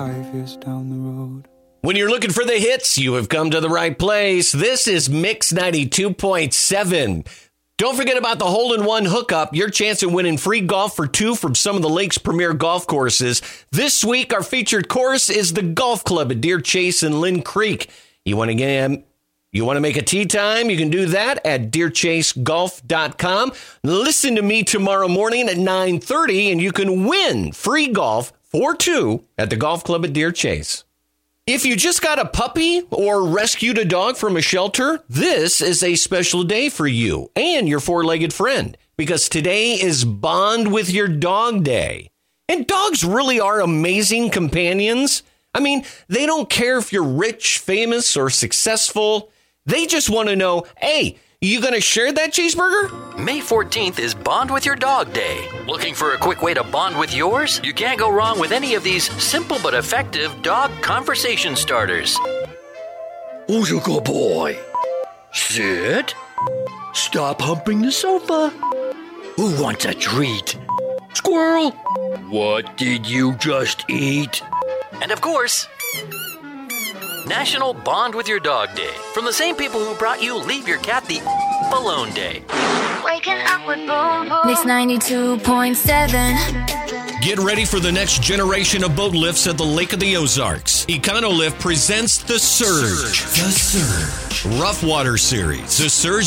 5 years down the road. When you're looking for the hits, you have come to the right place. This is Mix 92.7. Don't forget about the hole-in-one hookup, your chance at winning free golf for two from some of the lake's premier golf courses. This week, our featured course is the Golf Club at Deer Chase and Lynn Creek. You want to make a tee time? You can do that at deerchasegolf.com. Listen to me tomorrow morning at 9:30, and you can win free golf for two at the Golf Club at Deer Chase. If you just got a puppy or rescued a dog from a shelter, this is a special day for you and your four-legged friend, because today is Bond with Your Dog Day. And dogs really are amazing companions. I mean, they don't care if you're rich, famous, or successful. They just want to know, hey, you going to share that cheeseburger? May 14th is Bond with Your Dog Day. Looking for a quick way to bond with yours? You can't go wrong with any of these simple but effective dog conversation starters. Who's a good boy? Sit. Stop humping the sofa. Who wants a treat? Squirrel. What did you just eat? And of course, National Bond with Your Dog Day. From the same people who brought you Leave Your Cat the Alone Day. Waking up with boom boom. Mix 92.7. Get ready for the next generation of boat lifts at the Lake of the Ozarks. EconoLift presents The Surge. The Surge. Rough Water Series. The Surge